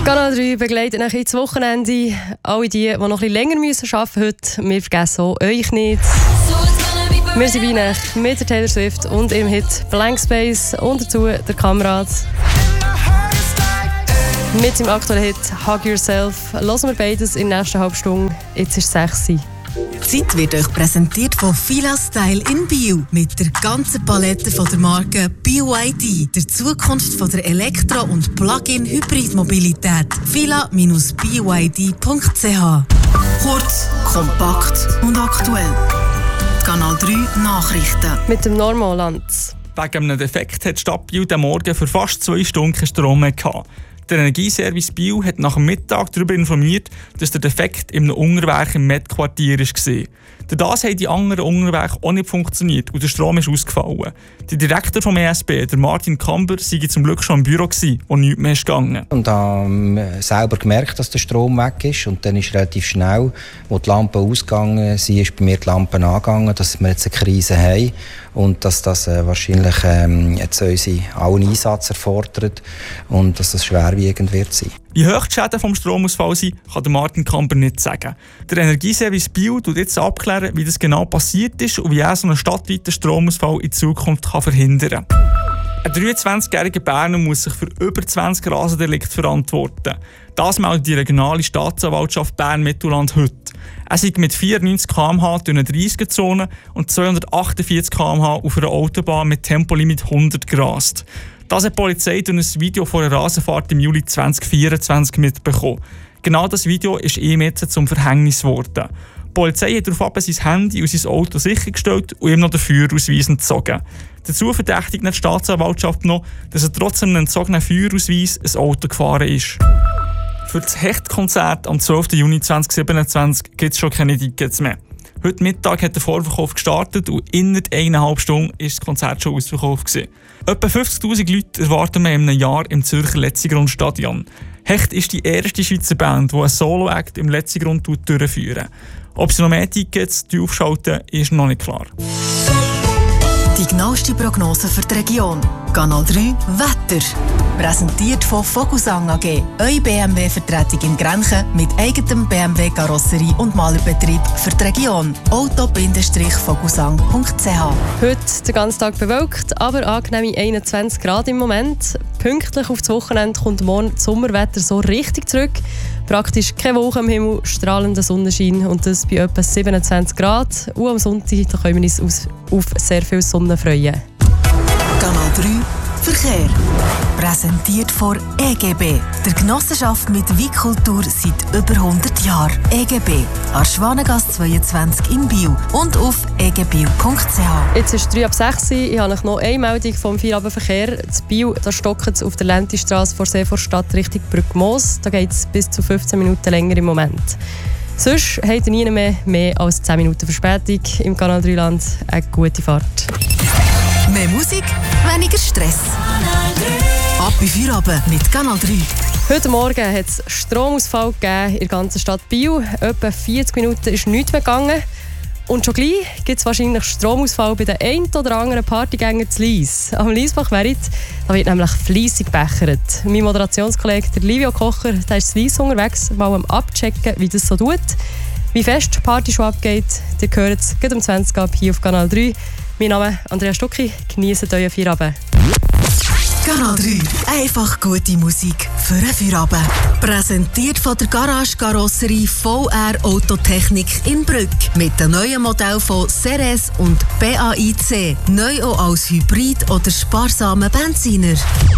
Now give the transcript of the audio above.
Kanal 3 begleitet nach ins Wochenende. Alle die noch ein bisschen länger arbeiten müssen heute, wir vergessen auch euch nicht. Wir sind bei euch mit der Taylor Swift und im Hit Blank Space und dazu der Kamerad. Mit dem aktuellen Hit Hug Yourself hören wir beides in der nächsten halben Stunde. Jetzt ist es 6 Uhr. Die Zeit wird euch präsentiert von Fila Style in Bio. Mit der ganzen Palette von der Marke BYD. Der Zukunft von der Elektro- und Plug-in-Hybrid-Mobilität. fila-byd.ch. Kurz, kompakt und aktuell. Kanal 3 Nachrichten. Mit dem Normalland. Wegen einem Defekt hat die Stadt Biel den Morgen für fast 2 Stunden keinen Strom mehr gehabt. Der Energieservice Biel hat nach dem Mittag darüber informiert, dass der Defekt in einem Unterwerk im Met-Quartier war. Durch das haben die anderen Unterwerke auch nicht funktioniert und der Strom ist ausgefallen. Der Direktor vom ESB, der Martin Kamber, sei zum Glück schon im Büro gewesen, wo nichts mehr ist gegangen. Und habe selber gemerkt, dass der Strom weg ist. Und dann ist relativ schnell, als die Lampe ausgegangen ist bei mir die Lampe angegangen, dass wir jetzt eine Krise haben. Und dass das wahrscheinlich jetzt unseren allen Einsatz erfordert und dass das schwerwiegend wird sein. Wie hoch die Schäden vom Stromausfall sind, kann der Martin Kamper nicht sagen. Der Energieservice Biel tut jetzt abklären, wie das genau passiert ist und wie er so einen stadtweiten Stromausfall in Zukunft verhindern kann. Ein 23-jähriger Berner muss sich für über 20 Rasendelikte verantworten. Das meldet die regionale Staatsanwaltschaft Bern-Mittelland heute. Er sei mit 94 km/h durch eine 30er-Zone und 248 km/h auf einer Autobahn mit Tempolimit 100 gerast. Das hat die Polizei durch ein Video von einer Rasenfahrt im Juli 2024 mitbekommen. Genau das Video ist ihm jetzt zum Verhängnis geworden. Die Polizei hat daraufhin sein Handy und sein Auto sichergestellt und ihm noch den Führerausweis entzogen. Dazu verdächtigt die Staatsanwaltschaft noch, dass er trotz einem entzogenen Führerausweis ein Auto gefahren ist. Für das Hechtkonzert am 12. Juni 2027 gibt es schon keine Tickets mehr. Heute Mittag hat der Vorverkauf gestartet und innerhalb 1,5 Stunden war das Konzert schon ausverkauft. Etwa 50'000 Leute erwarten wir in einem Jahr im Zürcher Letzigrund-Stadion. Hecht ist die erste Schweizer Band, die einen Solo-Act im Letzigrund durchführen. Ob sie noch mehr Tickets aufschalten, ist noch nicht klar. Die genaueste Prognose für die Region. Kanal 3 Wetter. Präsentiert von Vogelsang AG. Eure BMW-Vertretung in Grenchen mit eigenem BMW-Karosserie und Malerbetrieb für die Region. auto-vogelsang.ch. Heute den ganzen Tag bewölkt, aber angenehme 21 Grad im Moment. Pünktlich auf das Wochenende kommt morgen das Sommerwetter so richtig zurück. Praktisch keine Wolken am Himmel, strahlender Sonnenschein und das bei etwa 27 Grad. Und am Sonntag da können wir uns auf sehr viel Sonne freuen. Kanal 3 Verkehr. Präsentiert von EGB, der Genossenschaft mit Weitkultur seit über 100 Jahren. EGB, Arschwanengasse 22 in Biel und auf egbio.ch. Jetzt ist 3 ab 6 Uhr. Ich habe noch eine Meldung vom Feierabendverkehr. In Biel stockt es auf der Lentistrasse vor Seevorstadt Richtung Brückmoos. Da geht es bis zu 15 Minuten länger im Moment. Sonst habt ihr nie mehr als 10 Minuten Verspätung im Kanal 3 Land. Eine gute Fahrt. Mehr Musik, weniger Stress. Ab in Feierabend mit Kanal 3. Heute Morgen hat es Stromausfall gegeben in der ganzen Stadt Biel. Etwa 40 Minuten ist nichts mehr gegangen. Und schon gleich gibt es wahrscheinlich Stromausfall bei den ein oder anderen Partygängern zu Lies. Am Liesbach-Merit wird nämlich fleissig gebechert. Mein Moderationskollege der Livio Kocher der ist zu Lies unterwegs, mal am Abchecken, wie das so tut. Wie fest die Party schon abgeht, ihr hört es um 20 Uhr hier auf Kanal 3. Mein Name ist Andrea Stucki. Genießt euren Feierabend. Kanal 3. Einfach gute Musik für einen Feierabend. Präsentiert von der Garage Karosserie VR Autotechnik in Brügg. Mit den neuen Modellen von Ceres und BAIC. Neu auch als Hybrid oder sparsamen Benziner.